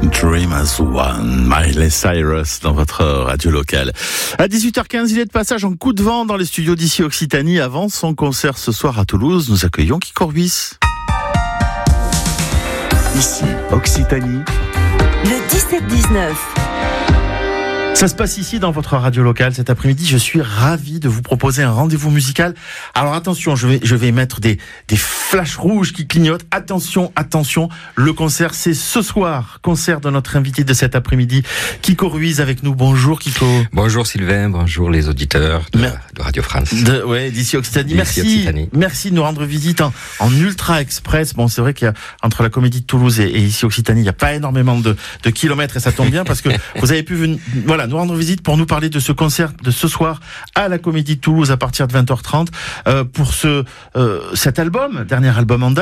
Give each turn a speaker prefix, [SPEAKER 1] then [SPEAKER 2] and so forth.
[SPEAKER 1] Dream as One, Miley Cyrus dans votre radio locale. À 18h15, il est de passage en coup de vent dans les studios d'ici Occitanie. Avant son concert ce soir à Toulouse, nous accueillons Kiko Ruiz.
[SPEAKER 2] Ici Occitanie,
[SPEAKER 3] le 17-19.
[SPEAKER 1] Ça se passe ici dans votre radio locale cet après-midi. Je suis ravi de vous proposer un rendez-vous musical. Alors attention, je vais mettre des flashs rouges qui clignotent. Attention, le concert c'est ce soir. Concert de notre invité de cet après-midi, Kiko Ruiz avec nous. Bonjour Kiko.
[SPEAKER 4] Bonjour Sylvain, bonjour les auditeurs de Radio France.
[SPEAKER 1] D'ici Occitanie. Merci de nous rendre visite en Ultra Express. Bon, c'est vrai qu'entre la Comédie de Toulouse et ici Occitanie, il n'y a pas énormément de kilomètres et ça tombe bien parce que vous avez pu venir, nous rendre visite pour nous parler de ce concert de ce soir à la Comédie de Toulouse à partir de 20h30 pour cet album, dernier album en date.